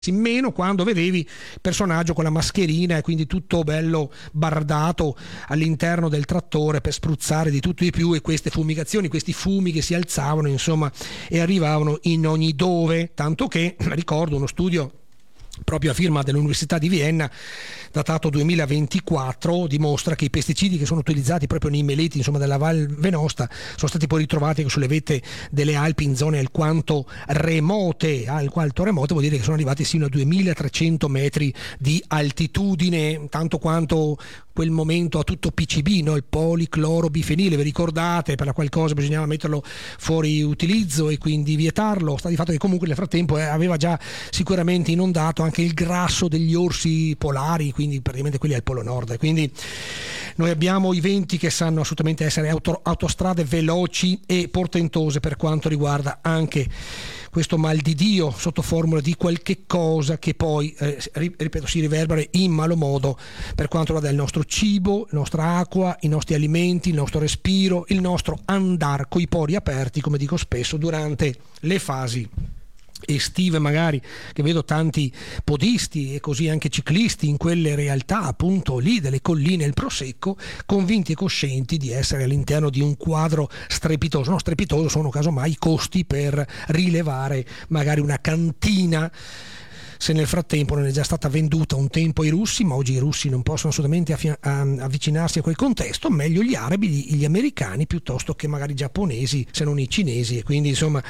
meno quando vedevi il personaggio con la mascherina e quindi tutto bello bardato all'interno del trattore per spruzzare di tutto e di più, e queste fumigazioni, questi fumi che si alzavano insomma e arrivavano in ogni dove, tanto che ricordo uno studio proprio a firma dell'Università di Vienna datato 2024 dimostra che i pesticidi che sono utilizzati proprio nei meleti insomma della Val Venosta sono stati poi ritrovati sulle vette delle Alpi in zone alquanto remote. Vuol dire che sono arrivati sino a 2300 metri di altitudine, tanto quanto quel momento a tutto PCB, no? Il policlorobifenile, vi ricordate, per la qual cosa bisognava metterlo fuori utilizzo e quindi vietarlo. Sta di fatto che comunque nel frattempo aveva già sicuramente inondato anche il grasso degli orsi polari, quindi praticamente quelli al Polo Nord. Quindi noi abbiamo i venti che sanno assolutamente essere autostrade veloci e portentose per quanto riguarda anche questo mal di Dio sotto formula di qualche cosa che poi, ripeto, si riverbera in malo modo per quanto riguarda il nostro cibo, la nostra acqua, i nostri alimenti, il nostro respiro, il nostro andar coi pori aperti, come dico spesso, durante le fasi estive, magari, che vedo tanti podisti e così anche ciclisti in quelle realtà appunto lì delle colline, il Prosecco, convinti e coscienti di essere all'interno di un quadro strepitoso. No, strepitoso sono casomai i costi per rilevare magari una cantina, se nel frattempo non è già stata venduta un tempo ai russi, ma oggi i russi non possono assolutamente avvicinarsi a quel contesto, meglio gli arabi, gli americani, piuttosto che magari i giapponesi, se non i cinesi, e quindi insomma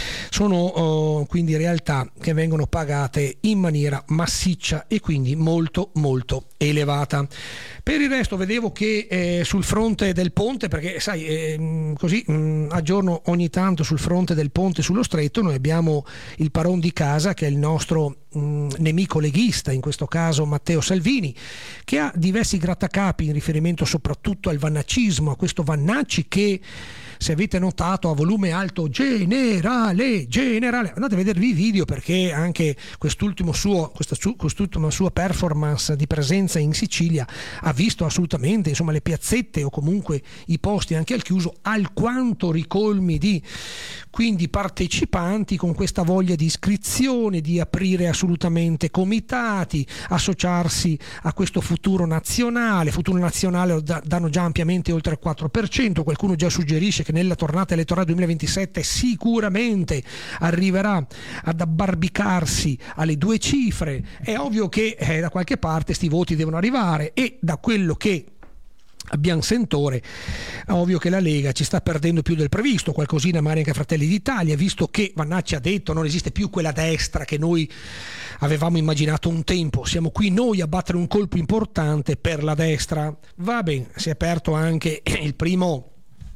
sono quindi realtà che vengono pagate in maniera massiccia e quindi molto molto elevata. Per il resto vedevo che sul fronte del ponte, perché sai così aggiorno ogni tanto sul fronte del ponte sullo stretto, noi abbiamo il padron di casa che è il nostro nemico leghista, in questo caso Matteo Salvini, che ha diversi grattacapi in riferimento soprattutto al vannaccismo, a questo Vannacci che, se avete notato, a volume alto generale, andate a vedervi i video, perché anche quest'ultima sua performance di presenza in Sicilia ha visto assolutamente insomma le piazzette o comunque i posti anche al chiuso alquanto ricolmi di quindi partecipanti con questa voglia di iscrizione, di aprire assolutamente comitati, associarsi a questo futuro nazionale danno già ampiamente oltre il 4%, qualcuno già suggerisce che nella tornata elettorale 2027 sicuramente arriverà ad abbarbicarsi alle 2 cifre. È ovvio che da qualche parte sti voti devono arrivare, e da quello che abbiamo sentore è ovvio che la Lega ci sta perdendo più del previsto, qualcosina magari anche Fratelli d'Italia, visto che Vannacci ha detto non esiste più quella destra che noi avevamo immaginato un tempo, siamo qui noi a battere un colpo importante per la destra. Va bene, si è aperto anche il primo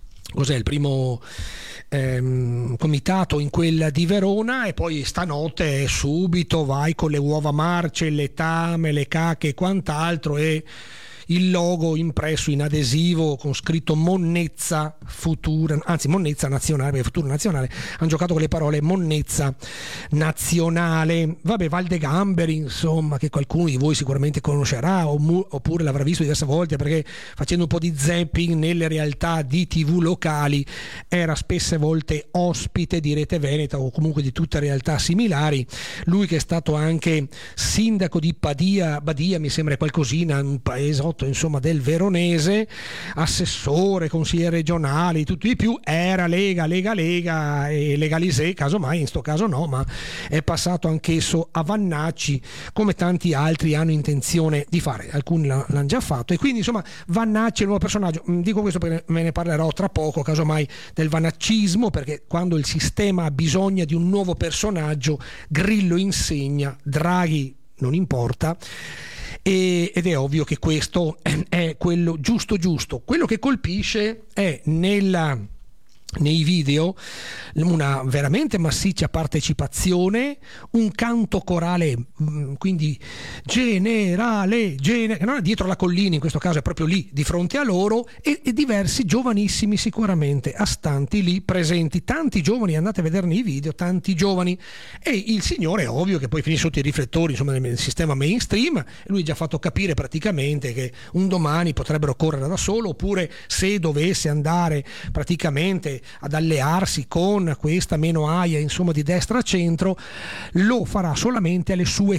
comitato in quella di Verona, e poi stanotte subito vai con le uova marce, le tame, le cacche e quant'altro, e il logo impresso in adesivo con scritto Monnezza Futura, anzi Monnezza Nazionale, perché Futuro Nazionale hanno giocato con le parole Monnezza Nazionale. Vabbè, Valdegamberi, insomma, che qualcuno di voi sicuramente conoscerà oppure l'avrà visto diverse volte, perché facendo un po' di zapping nelle realtà di TV locali era spesse volte ospite di Rete Veneta o comunque di tutte realtà similari. Lui che è stato anche sindaco di Badia mi sembra qualcosina, un paese insomma del Veronese, assessore, consigliere regionale, tutto di più, era Lega e Legalisé, casomai in sto caso no, ma è passato anch'esso a Vannacci, come tanti altri hanno intenzione di fare, alcuni l'hanno già fatto, e quindi insomma Vannacci è il nuovo personaggio. Dico questo perché me ne parlerò tra poco, casomai, del vannaccismo, perché quando il sistema ha bisogno di un nuovo personaggio, Grillo insegna, Draghi non importa. Ed è ovvio che questo è quello giusto. Quello che colpisce è nei video una veramente massiccia partecipazione, un canto corale quindi generale, non è dietro la collina, in questo caso è proprio lì di fronte a loro, e diversi giovanissimi sicuramente astanti lì presenti, tanti giovani, andate a vederne i video, tanti giovani, e il signore è ovvio che poi finisce sotto i riflettori insomma nel sistema mainstream. Lui ha già fatto capire praticamente che un domani potrebbero correre da solo, oppure se dovesse andare praticamente ad allearsi con questa meno aia insomma di destra a centro, lo farà solamente alle sue